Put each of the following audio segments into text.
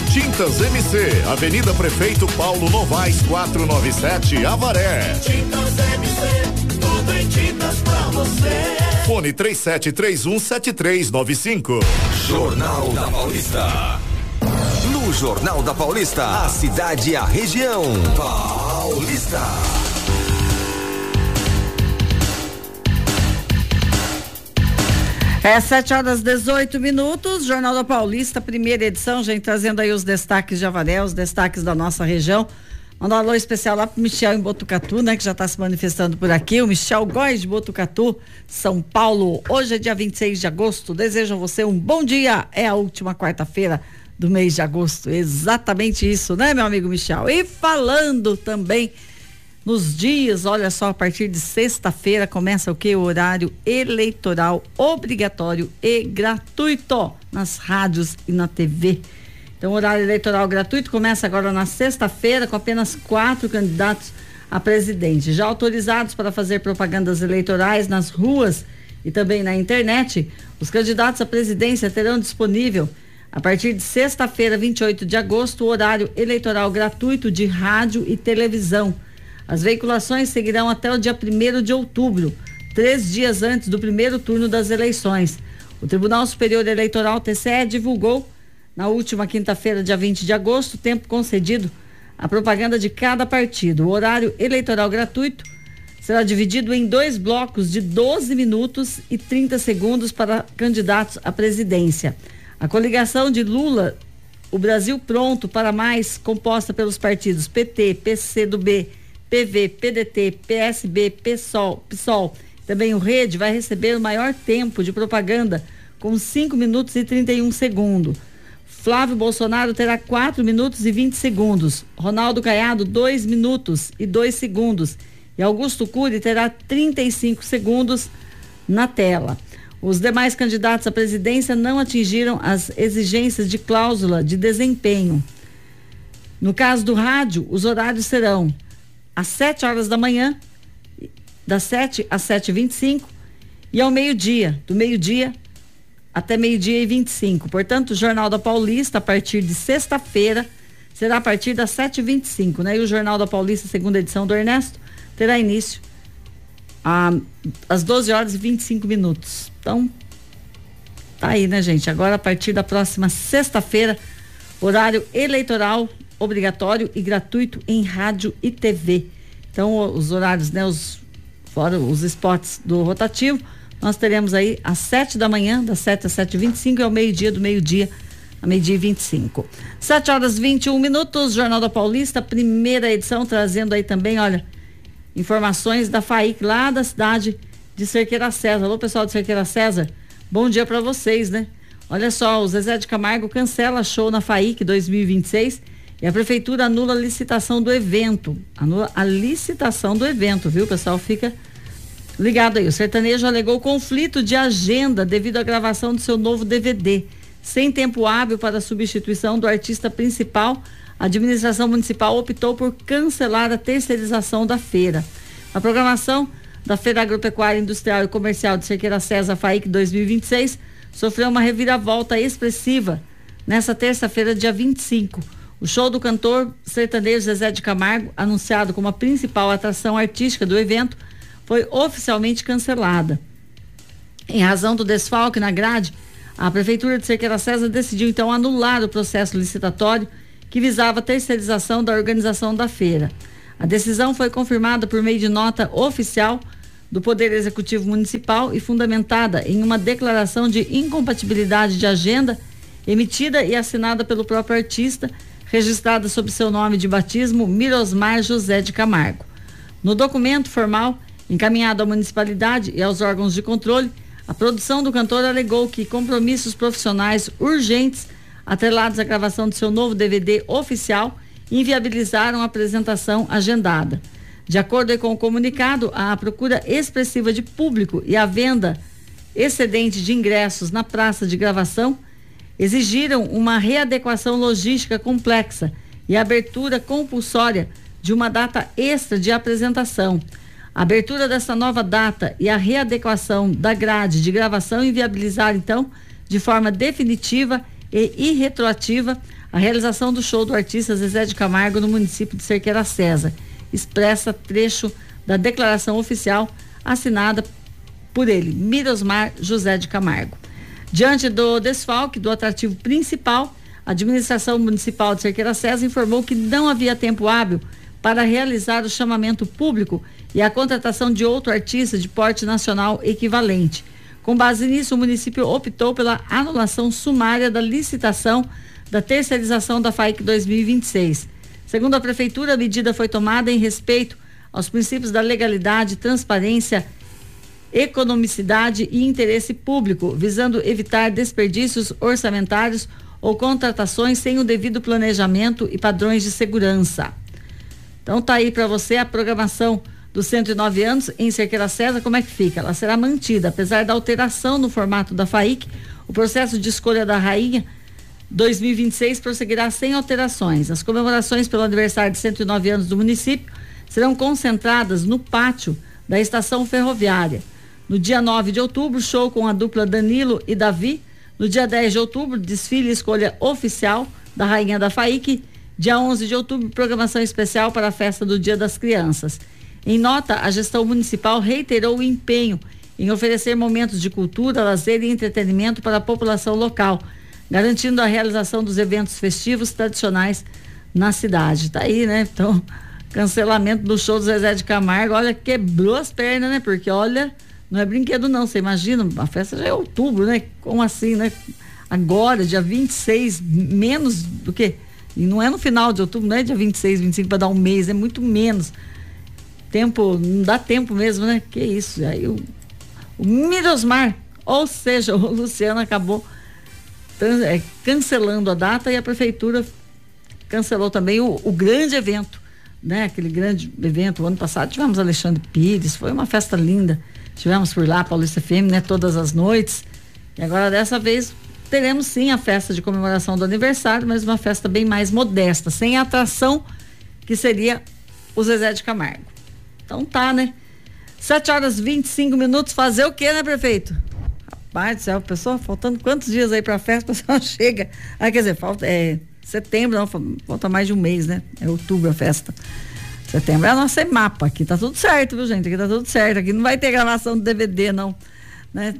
Tintas MC, Avenida Prefeito Paulo Novaes 497, Avaré. Tintas MC, tudo em tintas pra você. Fone 37317395. Jornal da Paulista. No Jornal da Paulista, a cidade e a região. Paulista. É 7h18, Jornal da Paulista, primeira edição, gente, trazendo aí os destaques de Avaré, os destaques da nossa região. Mandar um alô especial lá pro Michel em Botucatu, né? Que já está se manifestando por aqui. O Michel Góes de Botucatu, São Paulo. Hoje é dia 26 de agosto. Desejo a você um bom dia. É a última quarta-feira do mês de agosto. Exatamente isso, né, meu amigo Michel? E falando também nos dias, olha só, a partir de sexta-feira começa o quê? O horário eleitoral obrigatório e gratuito nas rádios e na TV. Então, o horário eleitoral gratuito começa agora na sexta-feira com apenas 4 candidatos a presidente. Já autorizados para fazer propagandas eleitorais nas ruas e também na internet, os candidatos à presidência terão disponível, a partir de sexta-feira, 28 de agosto, o horário eleitoral gratuito de rádio e televisão. As veiculações seguirão até o dia 1º de outubro, 3 dias antes do primeiro turno das eleições. O Tribunal Superior Eleitoral, TCE, divulgou na última quinta-feira, dia 20 de agosto, tempo concedido à propaganda de cada partido. O horário eleitoral gratuito será dividido em 2 blocos de 12 minutos e 30 segundos para candidatos à presidência. A coligação de Lula, o Brasil Pronto para Mais, composta pelos partidos PT, PCdoB, PV, PDT, PSB, PSOL, também o Rede, vai receber o maior tempo de propaganda, com 5 minutos e 31 segundos. Flávio Bolsonaro terá 4 minutos e 20 segundos. Ronaldo Caiado, 2 minutos e 2 segundos. E Augusto Cury terá 35 segundos na tela. Os demais candidatos à presidência não atingiram as exigências de cláusula de desempenho. No caso do rádio, os horários serão às 7 horas da manhã, das 7 às 7h25, e ao meio-dia, do meio-dia até meio-dia e 25. Portanto, o Jornal da Paulista, a partir de sexta-feira, será a partir das 7h25, né? E o Jornal da Paulista, segunda edição do Ernesto, terá início às 12 horas e 25 minutos. Então, tá aí, né, gente? Agora, a partir da próxima sexta-feira, horário eleitoral obrigatório e gratuito em rádio e TV. Então, os horários, né, fora os spots do rotativo, nós teremos aí às 7 da manhã, das 7 às 7h25, e ao meio-dia, do meio-dia a meio-dia e 25. 7h21, Jornal da Paulista, primeira edição, trazendo aí também, olha, informações da FAIC lá da cidade de Cerqueira César. Alô, pessoal de Cerqueira César, bom dia para vocês, né? Olha só, o Zezé de Camargo cancela show na FAIC 2026 e a prefeitura anula a licitação do evento. Anula a licitação do evento, viu? O pessoal fica ligado aí. O sertanejo alegou conflito de agenda devido à gravação do seu novo DVD. Sem tempo hábil para a substituição do artista principal, a administração municipal optou por cancelar a terceirização da feira. A programação da Feira Agropecuária, Industrial e Comercial de Cerqueira César FAIC 2026 sofreu uma reviravolta expressiva nessa terça-feira, dia 25. O show do cantor sertanejo Zezé de Camargo, anunciado como a principal atração artística do evento, foi oficialmente cancelada. Em razão do desfalque na grade, a Prefeitura de Cerqueira César decidiu então anular o processo licitatório que visava a terceirização da organização da feira. A decisão foi confirmada por meio de nota oficial do Poder Executivo Municipal e fundamentada em uma declaração de incompatibilidade de agenda emitida e assinada pelo próprio artista, registrada sob seu nome de batismo, Mirosmar José de Camargo. No documento formal encaminhado à municipalidade e aos órgãos de controle, a produção do cantor alegou que compromissos profissionais urgentes atrelados à gravação de seu novo DVD oficial inviabilizaram a apresentação agendada. De acordo com o comunicado, a procura expressiva de público e a venda excedente de ingressos na praça de gravação exigiram uma readequação logística complexa e a abertura compulsória de uma data extra de apresentação. A abertura dessa nova data e a readequação da grade de gravação inviabilizaram, então, de forma definitiva e irretroativa, a realização do show do artista Zezé de Camargo no município de Cerqueira César. Expressa trecho da declaração oficial assinada por ele, Mirosmar José de Camargo. Diante do desfalque do atrativo principal, a administração municipal de Cerqueira César informou que não havia tempo hábil para realizar o chamamento público e a contratação de outro artista de porte nacional equivalente. Com base nisso, o município optou pela anulação sumária da licitação da terceirização da FAIC 2026. Segundo a Prefeitura, a medida foi tomada em respeito aos princípios da legalidade, transparência, economicidade e interesse público, visando evitar desperdícios orçamentários ou contratações sem o devido planejamento e padrões de segurança. Então tá aí para você a programação dos 109 anos em Cerqueira César. Como é que fica? Ela será mantida, apesar da alteração no formato da FAIC. O processo de escolha da rainha 2026 prosseguirá sem alterações. As comemorações pelo aniversário de 109 anos do município serão concentradas no pátio da estação ferroviária. No dia 9 de outubro, show com a dupla Danilo e Davi. No dia 10 de outubro, desfile e escolha oficial da rainha da FAIC. Dia 11 de outubro, programação especial para a festa do Dia das Crianças. Em nota, a gestão municipal reiterou o empenho em oferecer momentos de cultura, lazer e entretenimento para a população local, garantindo a realização dos eventos festivos tradicionais na cidade. Tá aí, né? Então, cancelamento do show do Zezé de Camargo, olha, quebrou as pernas, né? Porque, olha, não é brinquedo não, você imagina, a festa já é outubro, né? Como assim, né? Agora, dia 26, menos do que... E não é no final de outubro, não é dia 26, 25 para dar um mês, é muito menos. Tempo, não dá tempo mesmo, né? Que isso, aí o Mirosmar, ou seja, o Luciano acabou cancelando a data e a prefeitura cancelou também o grande evento, né? Aquele grande evento, o ano passado tivemos Alexandre Pires, foi uma festa linda, tivemos por lá, Paulista FM, né? Todas as noites, e agora dessa vez teremos sim a festa de comemoração do aniversário, mas uma festa bem mais modesta, sem a atração que seria o Zezé de Camargo. Então tá, né? 7h25, fazer o quê, né, prefeito? Rapaz do céu, pessoal, faltando quantos dias aí pra festa, o pessoal chega. Ah, quer dizer, falta, setembro, não, falta mais de um mês, né? É outubro a festa. Setembro é a nossa EMAPA, aqui tá tudo certo, viu, gente? Aqui tá tudo certo, aqui não vai ter gravação do DVD, não, né?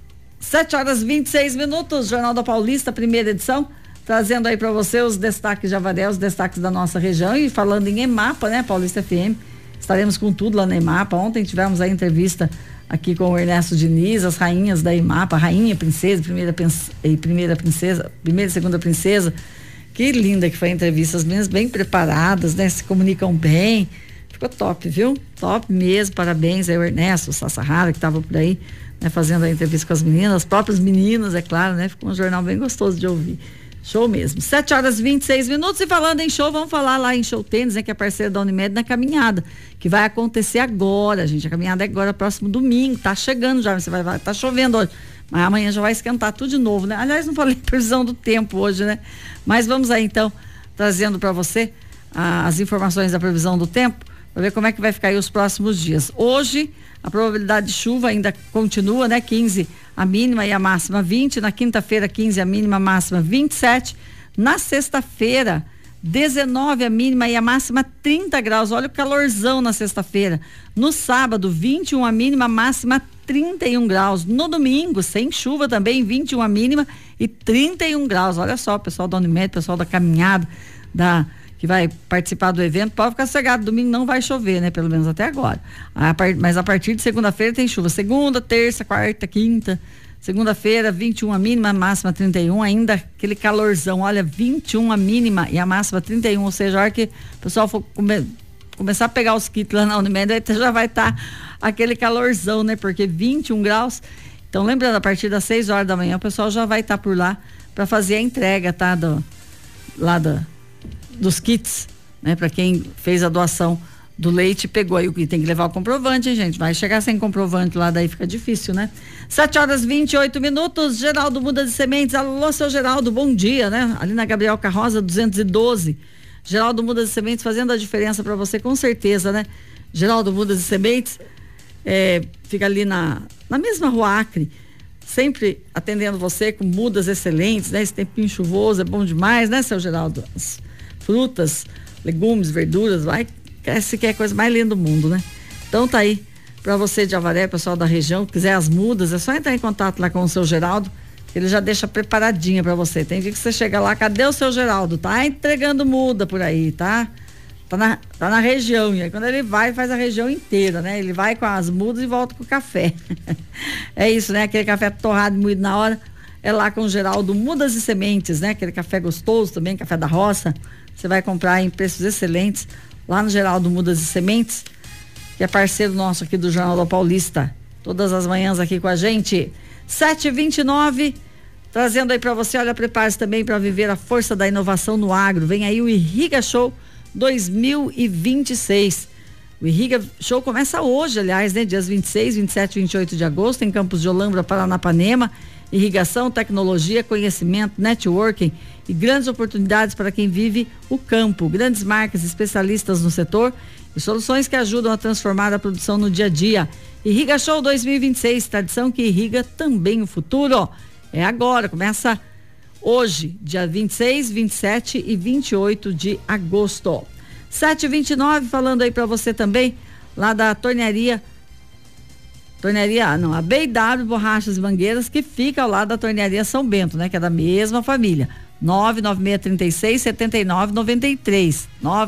7h26, Jornal da Paulista, primeira edição, trazendo aí para você os destaques de Avaré, os destaques da nossa região. E falando em EMAPA, né, Paulista FM, estaremos com tudo lá na EMAPA. Ontem tivemos a entrevista aqui com o Ernesto Diniz, as rainhas da EMAPA, rainha, princesa, primeira princesa, primeira e segunda princesa. Que linda que foi a entrevista, as meninas bem preparadas, né, se comunicam bem, ficou top, viu? Top mesmo, parabéns aí o Ernesto, o Sassahara que estava por aí, né, fazendo a entrevista com as meninas, as próprias meninas, é claro, né? Ficou um jornal bem gostoso de ouvir. Show mesmo. 7h26. E falando em show, vamos falar lá em Show Tênis, né? Que é parceira da Unimed na caminhada, que vai acontecer agora, gente. A caminhada é agora, próximo domingo. Tá chegando já, você vai tá chovendo hoje. Mas amanhã já vai esquentar tudo de novo, né? Aliás, não falei previsão do tempo hoje, né? Mas vamos aí então, trazendo para você as informações da previsão do tempo, para ver como é que vai ficar aí os próximos dias. Hoje, a probabilidade de chuva ainda continua, né? 15 a mínima e a máxima 20. Na quinta-feira, 15 a mínima, a máxima 27. Na sexta-feira, 19 a mínima e a máxima 30 graus. Olha o calorzão na sexta-feira. No sábado, 21 a mínima, máxima 31 graus. No domingo, sem chuva também, 21 a mínima e 31 graus. Olha só, o pessoal da Unimed, o pessoal da caminhada, que vai participar do evento, pode ficar sossegado, domingo não vai chover, né? Pelo menos até agora. Mas a partir de segunda-feira tem chuva. Segunda, terça, quarta, quinta. Segunda-feira, 21 a mínima, máxima 31, ainda aquele calorzão. Olha, 21 a mínima e a máxima 31, ou seja, a hora que o pessoal for começar a pegar os kits lá na Unimed, já vai estar aquele calorzão, né? Porque 21 graus. Então, lembrando, a partir das 6 horas da manhã, o pessoal já vai estar por lá para fazer a entrega, tá? Dos kits, né? Para quem fez a doação do leite, pegou aí o que tem que levar o comprovante, hein, gente? Vai chegar sem comprovante lá, daí fica difícil, né? 7h28, Geraldo Muda de Sementes. Alô, seu Geraldo, bom dia, né? Ali na Gabriel Carroza, 212. Geraldo Muda de Sementes fazendo a diferença para você, com certeza, né? Geraldo Muda de Sementes fica ali na mesma Rua Acre, sempre atendendo você com mudas excelentes, né? Esse tempinho chuvoso é bom demais, né, seu Geraldo? As frutas, legumes, verduras, se quer coisa mais linda do mundo, né? Então tá aí, para você de Avaré, pessoal da região, que quiser as mudas, é só entrar em contato lá com o seu Geraldo, ele já deixa preparadinha para você. Tem dia que você chega lá, cadê o seu Geraldo? Tá entregando muda por aí, tá? Tá na região, e aí quando ele vai, faz a região inteira, né? Ele vai com as mudas e volta com o café. É isso, né? Aquele café torrado e moído na hora, é lá com o Geraldo Mudas e Sementes, né? Aquele café gostoso também, café da roça, você vai comprar em preços excelentes, lá no Geraldo Mudas e Sementes, que é parceiro nosso aqui do Jornal da Paulista, todas as manhãs aqui com a gente. 7h29, trazendo aí para você, olha, prepare-se também para viver a força da inovação no agro. Vem aí o Irriga Show 2026. O Irriga Show começa hoje, aliás, né? Dias 26, 27 e 28 de agosto, em Campos de Olambra, Paranapanema. Irrigação, tecnologia, conhecimento, networking e grandes oportunidades para quem vive o campo. Grandes marcas, especialistas no setor e soluções que ajudam a transformar a produção no dia a dia. Irriga Show 2026, tradição que irriga também o futuro. É agora, começa hoje, dia 26, 27 e 28 de agosto. 7h29, falando aí para você também, lá da a B&W Borrachas e Mangueiras, que fica ao lado da Tornearia São Bento, né? Que é da mesma família. 99636-7993.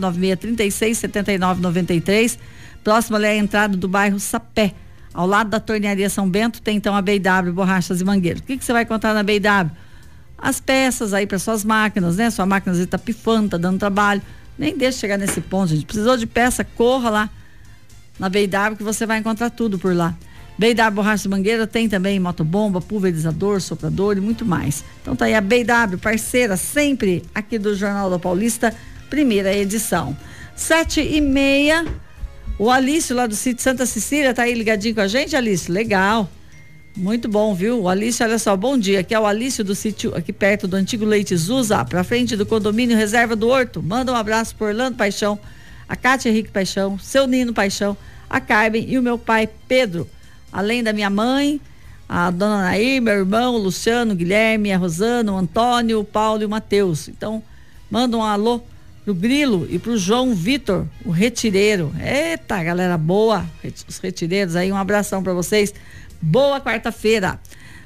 99636-7993. Próximo ali é a entrada do bairro Sapé. Ao lado da Tornearia São Bento tem então a B&W Borrachas e Mangueiras. O que você vai encontrar na B&W? As peças aí para suas máquinas, né? Sua máquina está pifando, tá dando trabalho. Nem deixa chegar nesse ponto, gente. Precisou de peça, corra lá na B&W que você vai encontrar tudo por lá. B&W Borracha e Mangueira tem também motobomba, pulverizador, soprador e muito mais. Então tá aí a B&W, parceira sempre aqui do Jornal da Paulista, primeira edição. 7h30, o Alício lá do sítio Santa Cecília tá aí ligadinho com a gente, Alício? Legal. Muito bom, viu? O Alício, olha só, bom dia. Aqui é o Alício do sítio, aqui perto do antigo Leite Zusa, pra frente do condomínio Reserva do Horto. Manda um abraço por Orlando Paixão, a Cátia Henrique Paixão, seu Nino Paixão, a Carmen e o meu pai Pedro. Além da minha mãe, a dona Nair, meu irmão, o Luciano, o Guilherme, a Rosana, o Antônio, o Paulo e o Matheus. Então, manda um alô pro Grilo e pro João Vitor, o retireiro. Eita, galera boa, os retireiros aí, um abração pra vocês. Boa quarta-feira.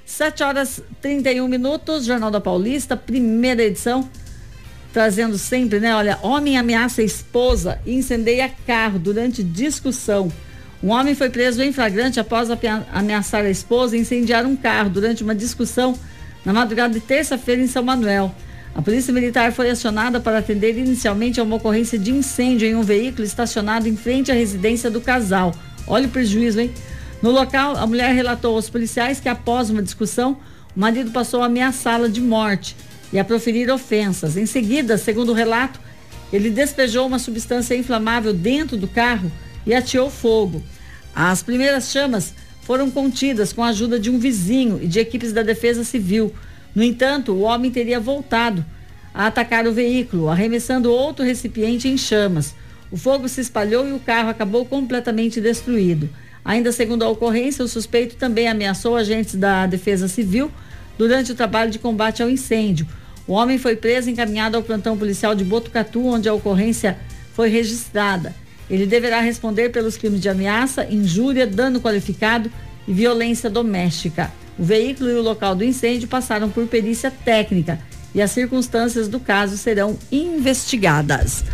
7h31, Jornal da Paulista, primeira edição, trazendo sempre, né? Olha, homem ameaça a esposa e incendeia carro durante discussão. Um homem foi preso em flagrante após ameaçar a esposa e incendiar um carro durante uma discussão na madrugada de terça-feira em São Manuel. A polícia militar foi acionada para atender inicialmente a uma ocorrência de incêndio em um veículo estacionado em frente à residência do casal. Olha o prejuízo, hein? No local, a mulher relatou aos policiais que após uma discussão, o marido passou a ameaçá-la de morte e a proferir ofensas. Em seguida, segundo o relato, ele despejou uma substância inflamável dentro do carro e ateou fogo. As primeiras chamas foram contidas com a ajuda de um vizinho e de equipes da Defesa Civil. No entanto, o homem teria voltado a atacar o veículo, arremessando outro recipiente em chamas. O fogo se espalhou e o carro acabou completamente destruído. Ainda segundo a ocorrência, o suspeito também ameaçou agentes da Defesa Civil durante o trabalho de combate ao incêndio. O homem foi preso e encaminhado ao plantão policial de Botucatu, onde a ocorrência foi registrada. Ele deverá responder pelos crimes de ameaça, injúria, dano qualificado e violência doméstica. O veículo e o local do incêndio passaram por perícia técnica e as circunstâncias do caso serão investigadas.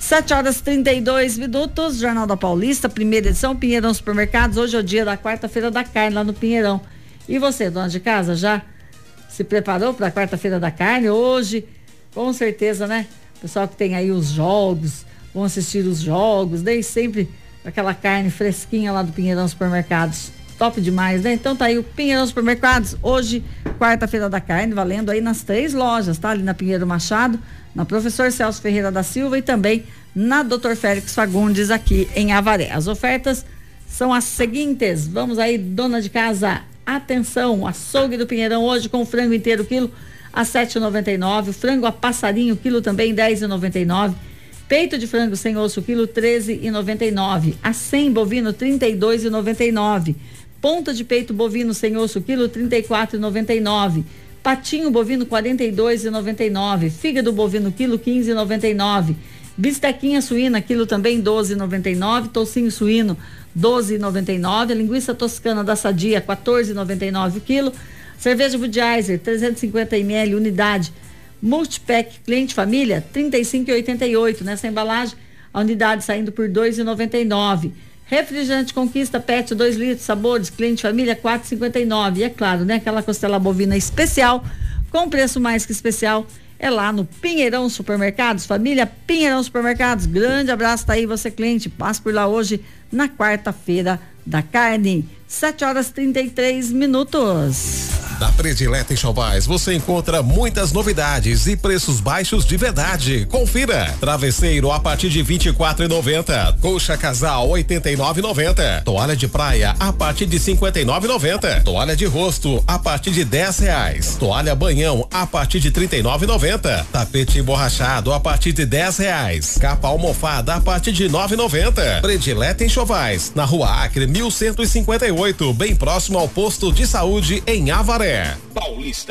7h32, Jornal da Paulista, primeira edição, Pinheirão Supermercados. Hoje é o dia da quarta-feira da carne lá no Pinheirão. E você, dona de casa, já se preparou para a quarta-feira da carne? Hoje, com certeza, né? O pessoal que tem aí os jogos, vão assistir os jogos, desde sempre aquela carne fresquinha lá do Pinheirão Supermercados. Top demais, né? Então tá aí o Pinheirão Supermercados, hoje, quarta-feira da carne, valendo aí nas 3 lojas, tá? Ali na Pinheiro Machado, na Professor Celso Ferreira da Silva e também na Dr. Félix Fagundes aqui em Avaré. As ofertas são as seguintes, vamos aí, dona de casa, atenção, açougue do Pinheirão hoje com frango inteiro quilo a R$7,99, frango a passarinho quilo também R$10,99, peito de frango sem osso quilo R$13,99, a 100 bovino R$32,99, Ponta de peito bovino sem osso, quilo 34,99. Patinho bovino 42,99. Fígado bovino, quilo 15,99. Bistequinha suína, quilo também 12,99. Toucinho suíno, 12,99. A linguiça toscana da Sadia, 14,99 o quilo. Cerveja Budweiser, 350 ml, unidade. Multipack Cliente Família, 35,88. Nessa embalagem, a unidade saindo por 2,99. Refrigerante Conquista PET 2 litros, sabores, Cliente Família, 4,59. E é claro, né? Aquela costela bovina especial, com preço mais que especial, é lá no Pinheirão Supermercados. Família Pinheirão Supermercados, grande abraço, tá aí você cliente, passe por lá hoje na quarta-feira da carne, 7h33. Na Predileta Enxovais você encontra muitas novidades e preços baixos de verdade. Confira: travesseiro a partir de R$24,90, colcha casal R$89,90, toalha de praia a partir de R$59,90, toalha de rosto a partir de R$10, toalha banhão a partir de R$39,90, tapete emborrachado a partir de R$10, capa almofada a partir de R$9,90. Predileta Enxovais, na Rua Acre 1158, bem próximo ao posto de saúde em Avaré. Paulista.